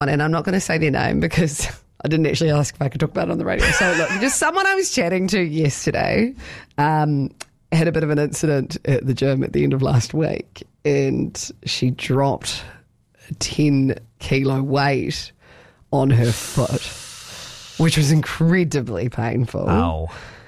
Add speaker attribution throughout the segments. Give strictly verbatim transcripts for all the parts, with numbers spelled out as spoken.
Speaker 1: and I'm not going to say their name because I didn't actually ask if I could talk about it on the radio. So look, just someone I was chatting to yesterday um, had a bit of an incident at the gym at the end of last week, and she dropped a ten kilo weight on her foot, which was incredibly painful.
Speaker 2: Ow.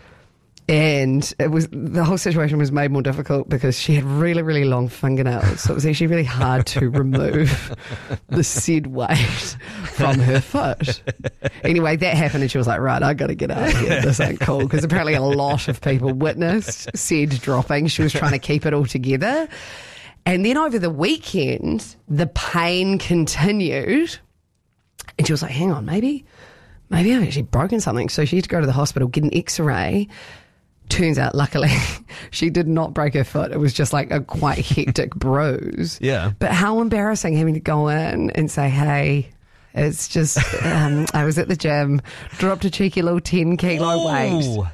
Speaker 1: And it was the whole situation was made more difficult because she had really, really long fingernails. So it was actually really hard to remove the said weight from her foot. Anyway, that happened and she was like, right, I got to get out of here. This ain't cool. Because apparently a lot of people witnessed said dropping. She was trying to keep it all together. And then over the weekend, the pain continued. And she was like, hang on, maybe, maybe I've actually broken something. So she had to go to the hospital, get an x-ray. Turns out, luckily, she did not break her foot. It was just like a quite hectic bruise.
Speaker 2: Yeah.
Speaker 1: But how embarrassing having to go in and say, hey, it's just, um, I was at the gym, dropped a cheeky little ten kilo weight.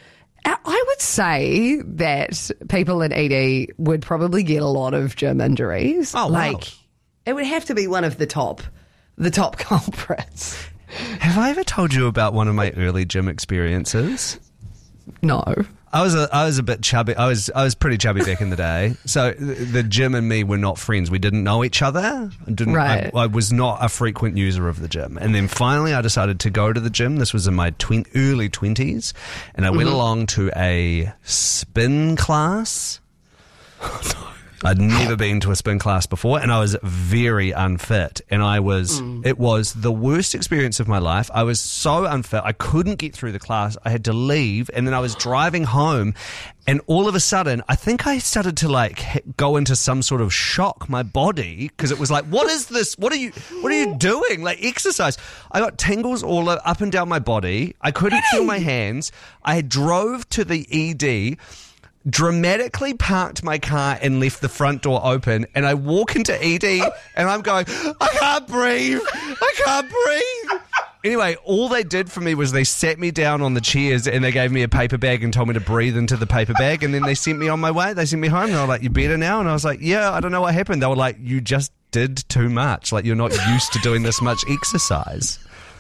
Speaker 1: I would say that people in E D would probably get a lot of gym injuries.
Speaker 2: Oh, wow.
Speaker 1: Like, it would have to be one of the top, the top culprits.
Speaker 2: Have I ever told you about one of my early gym experiences?
Speaker 1: No.
Speaker 2: I was a, I was a bit chubby. I was I was pretty chubby back in the day. So the, the gym and me were not friends. We didn't know each other. I didn't,
Speaker 1: Right.
Speaker 2: I, I was not a frequent user of the gym. And then finally I decided to go to the gym. This was in my twen- early twenties. And I went
Speaker 1: Mm-hmm.
Speaker 2: along to a spin class.
Speaker 1: Oh, no.
Speaker 2: I'd never been to a spin class before, and I was very unfit, and I was, mm. it was the worst experience of my life. I was so unfit, I couldn't get through the class. I had to leave, and then I was driving home, and all of a sudden, I think I started to like go into some sort of shock, my body, because it was like, what is this? What are you, what are you doing? Like exercise. I got tingles all up and down my body. I couldn't feel my hands. I drove to the E D, dramatically parked my car and left the front door open, and I walk into E D and I'm going, I can't breathe, I can't breathe. Anyway, all they did for me was they sat me down on the chairs and they gave me a paper bag and told me to breathe into the paper bag, and then they sent me on my way. They sent me home and they were like, you better now? And I was like, yeah, I don't know what happened. They were like, you just did too much. Like, you're not used to doing this much exercise.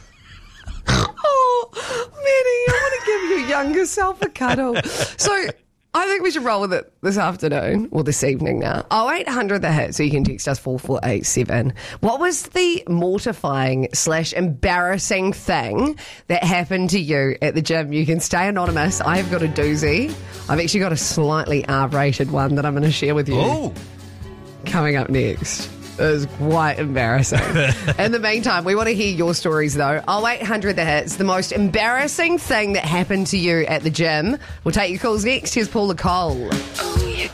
Speaker 1: Oh, Manny, I want to give your younger self a cuddle. So I think we should roll with it this afternoon, or this evening now. oh eight hundred the hit, so you can text us four four eight seven. What was the mortifying slash embarrassing thing that happened to you at the gym? You can stay anonymous. I have got a doozy. I've actually got a slightly R-rated one that I'm going to share with you.
Speaker 2: Oh,
Speaker 1: Coming up next. It was quite embarrassing. In the meantime, we want to hear your stories, though. oh eight hundred the hits, the most embarrassing thing that happened to you at the gym. We'll take your calls next. Here's Paula Cole.